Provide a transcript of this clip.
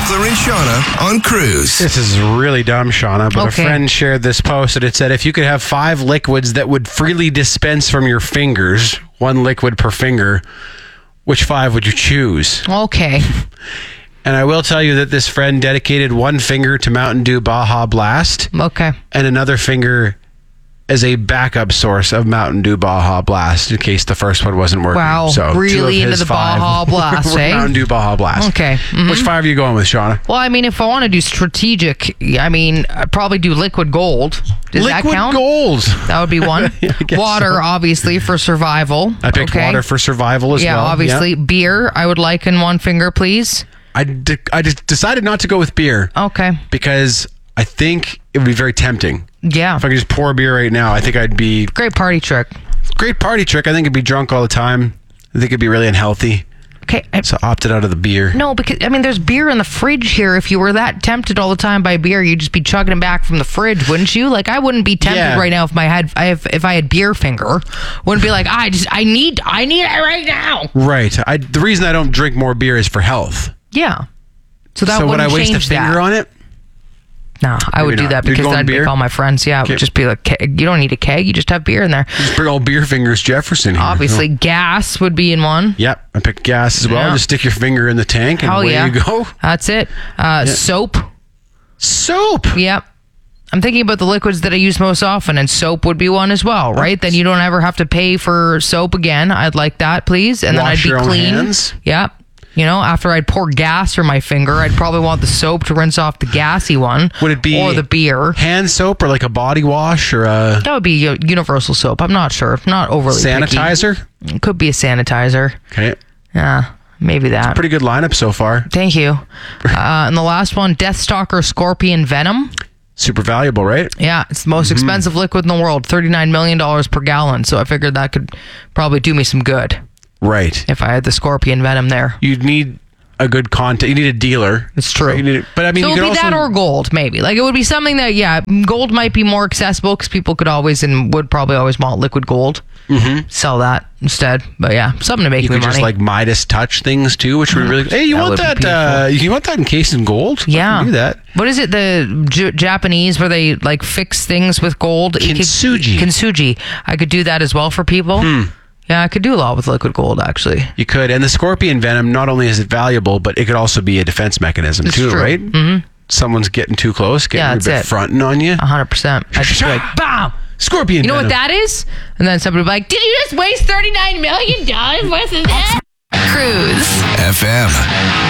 Beckler and Shauna on Cruise. This is really dumb, Shauna, but a friend shared this post and it said if you could have 5 liquids that would freely dispense from your fingers, 1 liquid per finger, which 5 would you choose? Okay. And I will tell you that this friend dedicated 1 finger to Mountain Dew Baja Blast. Okay. And another finger as a backup source of Mountain Dew Baja Blast in case the first one wasn't working. Wow, so really into the Baja Blast, eh? Mountain Dew Baja Blast. Okay. Mm-hmm. Which 5 are you going with, Shauna? Well, I mean, if I want to do strategic, I'd probably do liquid gold. Does that count? Liquid gold. That would be 1. Yeah, water, so. Obviously, for survival. I picked water for survival as well. Yeah, obviously. Beer, I would like in 1 finger, please. I just decided not to go with beer. Okay. Because I think it would be very tempting. Yeah. If I could just pour a beer right now, I think I'd be... Great party trick. Great party trick. I think I'd be drunk all the time. I think it'd be really unhealthy. Okay. So I opted out of the beer. No, because, there's beer in the fridge here. If you were that tempted all the time by beer, you'd just be chugging it back from the fridge, wouldn't you? Like, I wouldn't be tempted right now if I had beer finger. Wouldn't be like, I need it right now. Right. The reason I don't drink more beer is for health. Yeah. So that would wouldn't I waste a change finger that. on it? No, I would do that because I'd make all my friends. Yeah, it would just be like, you don't need a keg. You just have beer in there. Just bring all beer fingers Jefferson here. Obviously, gas would be in 1. Yep, I picked gas as well. Yeah. Just stick your finger in the tank and away you go. That's it. Soap. Soap? Yep. I'm thinking about the liquids that I use most often, and soap would be 1 as well, right? Then you don't ever have to pay for soap again. I'd like that, please. And Wash then I'd be clean. Own hands? Yep. After I'd pour gas from my finger, I'd probably want the soap to rinse off the gassy one. Would it be or the beer? Hand soap or like a body wash or a... That would be universal soap. I'm not sure. Not overly sanitizer? Picky. It could be a sanitizer. Okay. Yeah, maybe that. Pretty good lineup so far. Thank you. And the last one, Deathstalker Scorpion Venom. Super valuable, right? Yeah, it's the most expensive liquid in the world, $39 million per gallon. So I figured that could probably do me some good. Right. If I had the scorpion venom there. You'd need a good contact. You need a dealer. It's true. Right? So it would be that or gold, maybe. Like, it would be something that, gold might be more accessible because people could always and would probably always want liquid gold. Mm-hmm. Sell that instead. But yeah, something to make me money. You could just like Midas touch things too, which would really... Hey, you want that encased in gold? Yeah. I can do that. What is it, the Japanese where they like fix things with gold? Kintsugi. I could do that as well for people. Yeah, I could do a lot with liquid gold, actually. You could. And the scorpion venom, not only is it valuable, but it could also be a defense mechanism too, true. right? Mm-hmm. Someone's getting too close, getting a bit fronting on you. 100%. I'd just be like, BAM! Scorpion venom. You know what that is? And then somebody would be like, did you just waste $39 million worth of that? Cruise FM.